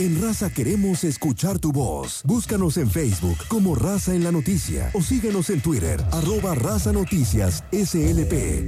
En Raza queremos escuchar tu voz. Búscanos en Facebook como Raza en la Noticia o síguenos en Twitter, @Raza Noticias SLP.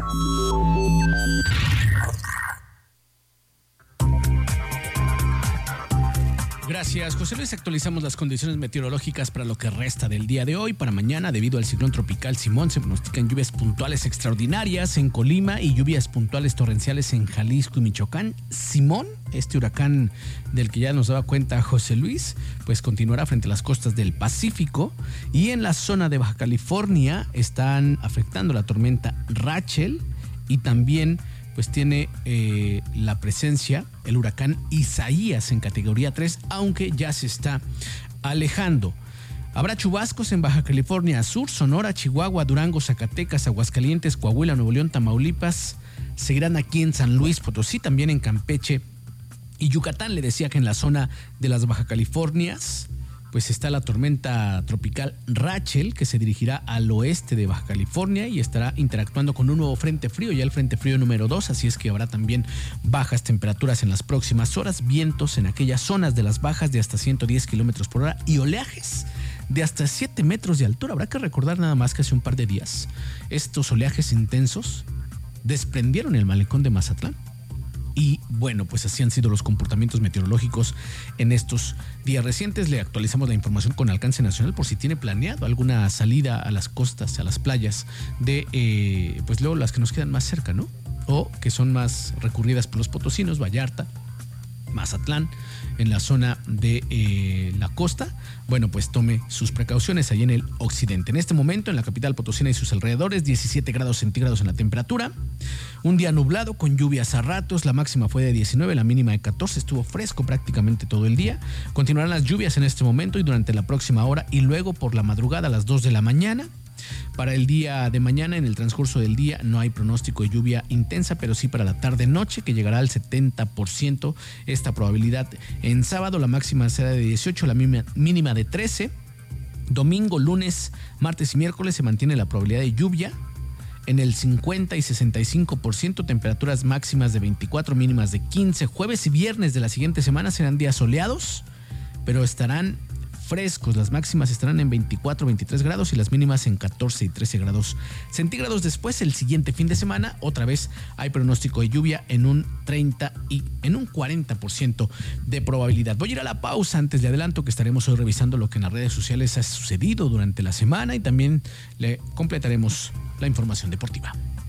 Gracias, José Luis. Actualizamos las condiciones meteorológicas para lo que resta del día de hoy. Para mañana, debido al ciclón tropical Simón, se pronostican lluvias puntuales extraordinarias en Colima y lluvias puntuales torrenciales en Jalisco y Michoacán. Simón, este huracán del que ya nos daba cuenta José Luis, pues continuará frente a las costas del Pacífico, y en la zona de Baja California están afectando la tormenta Rachel, y también pues tiene la presencia el huracán Isaías en categoría 3, aunque ya se está alejando. Habrá chubascos en Baja California Sur, Sonora, Chihuahua, Durango, Zacatecas, Aguascalientes, Coahuila, Nuevo León, Tamaulipas. Seguirán aquí en San Luis Potosí, también en Campeche y Yucatán. Le decía que en la zona de las Baja Californias pues está la tormenta tropical Rachel, que se dirigirá al oeste de Baja California y estará interactuando con un nuevo frente frío, ya el frente frío número 2, así es que habrá también bajas temperaturas en las próximas horas, vientos en aquellas zonas de las bajas de hasta 110 kilómetros por hora y oleajes de hasta 7 metros de altura. Habrá que recordar nada más que hace un par de días estos oleajes intensos desprendieron el malecón de Mazatlán. Y bueno, pues así han sido los comportamientos meteorológicos en estos días recientes. Le actualizamos la información con alcance nacional por si tiene planeado alguna salida a las costas, a las playas de, pues luego las que nos quedan más cerca, ¿no? O que son más recurridas por los potosinos, Vallarta, Mazatlán, en la zona de la costa. Bueno, pues tome sus precauciones allí en el occidente. En este momento, en la capital potosina y sus alrededores, 17 grados centígrados en la temperatura. Un día nublado con lluvias a ratos. La máxima fue de 19, la mínima de 14. Estuvo fresco prácticamente todo el día. Continuarán las lluvias en este momento y durante la próxima hora y luego por la madrugada a las 2 de la mañana. Para el día de mañana, en el transcurso del día, no hay pronóstico de lluvia intensa, pero sí para la tarde-noche, que llegará al 70% esta probabilidad. En sábado la máxima será de 18, la mínima de 13. Domingo, lunes, martes y miércoles se mantiene la probabilidad de lluvia en el 50 y 65%, temperaturas máximas de 24, mínimas de 15. Jueves y viernes de la siguiente semana serán días soleados, pero estarán frescos. Las máximas estarán en 24, 23 grados y las mínimas en 14 y 13 grados centígrados. Después, el siguiente fin de semana, otra vez hay pronóstico de lluvia en un 30 y en un 40% de probabilidad. Voy a ir a la pausa. Antes le adelanto que estaremos hoy revisando lo que en las redes sociales ha sucedido durante la semana y también le completaremos la información deportiva.